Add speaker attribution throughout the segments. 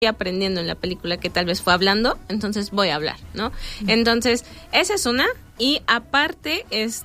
Speaker 1: aprendiendo en la película que tal vez fue hablando, entonces voy a hablar, ¿no? Entonces, esa es una, y aparte,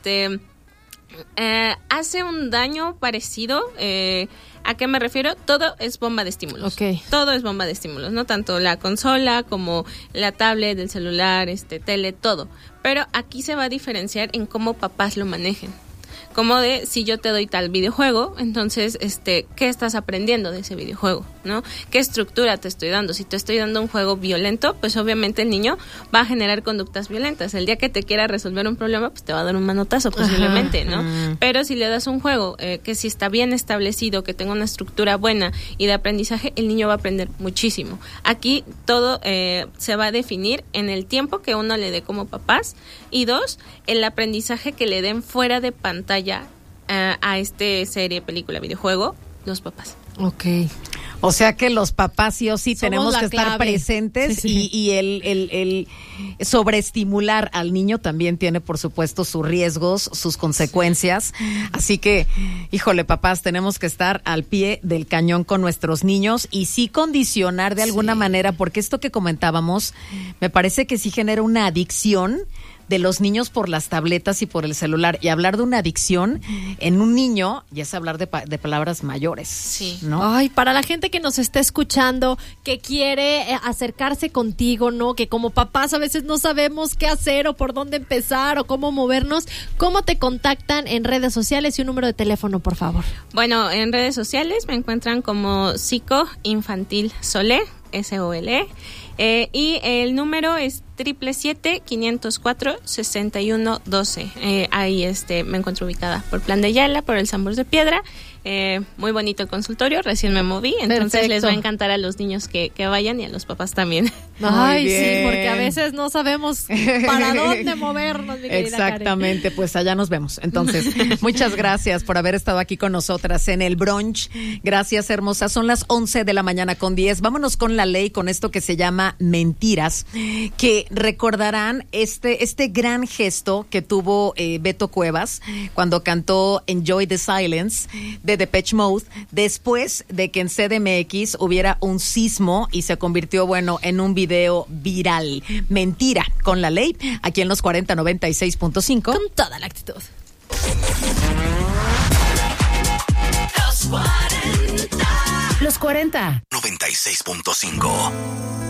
Speaker 1: hace un daño parecido, ¿a qué me refiero? Todo es bomba de estímulos.
Speaker 2: Okay.
Speaker 1: Todo es bomba de estímulos, ¿no? Tanto la consola como la tablet, el celular, tele, todo. Pero aquí se va a diferenciar en cómo papás lo manejen. Como de, si yo te doy tal videojuego, entonces, ¿qué estás aprendiendo de ese videojuego, no? ¿Qué estructura te estoy dando? Si te estoy dando un juego violento, pues obviamente el niño va a generar conductas violentas. El día que te quiera resolver un problema, pues te va a dar un manotazo posiblemente, ¿no? Pero si le das un juego que si está bien establecido, que tenga una estructura buena y de aprendizaje, el niño va a aprender muchísimo. Aquí todo se va a definir en el tiempo que uno le dé como papás, y dos, el aprendizaje que le den fuera de pantalla a serie, película, videojuego, los papás.
Speaker 2: Okay.
Speaker 3: O sea que los papás sí o sí
Speaker 2: Somos
Speaker 3: tenemos que estar
Speaker 2: clave.
Speaker 3: presentes,
Speaker 2: sí.
Speaker 3: y el sobreestimular al niño también tiene, por supuesto, sus riesgos, sus consecuencias. Así que, híjole, papás, tenemos que estar al pie del cañón con nuestros niños y sí condicionar de alguna manera, porque esto que comentábamos me parece que sí genera una adicción de los niños por las tabletas y por el celular. Y hablar de una adicción en un niño ya es hablar de palabras mayores.
Speaker 1: Sí.
Speaker 3: ¿No?
Speaker 2: Ay, para la gente que nos está escuchando, que quiere acercarse contigo, ¿no? Que como papás a veces no sabemos qué hacer o por dónde empezar o cómo movernos, ¿cómo te contactan en redes sociales y un número de teléfono, por favor?
Speaker 1: Bueno, en redes sociales me encuentran como Psico Infantil Sole, SOLE. Y el número es 777-504-6112. Ahí me encuentro ubicada por Plan de Ayala, por el Sambors de Piedra. Muy bonito el consultorio, recién me moví, entonces
Speaker 2: Perfecto.
Speaker 1: les va a encantar a los niños que vayan y a los papás también.
Speaker 2: Ay, sí,
Speaker 3: bien.
Speaker 2: porque a veces no sabemos para dónde movernos, mi querida
Speaker 3: Exactamente,
Speaker 2: Karen.
Speaker 3: pues allá nos vemos. Entonces, muchas gracias por haber estado aquí con nosotras en el brunch. Gracias, hermosa. Son las 11:10 a.m. Vámonos con la ley, con esto que se llama Mentiras, que recordarán este gran gesto que tuvo Beto Cuevas cuando cantó Enjoy the Silence de Depeche Mode, después de que en CDMX hubiera un sismo y se convirtió, en un video viral. Mentira con la ley, aquí en los 4096.5.
Speaker 2: Con toda la actitud.
Speaker 4: Los 40.
Speaker 5: 96.5.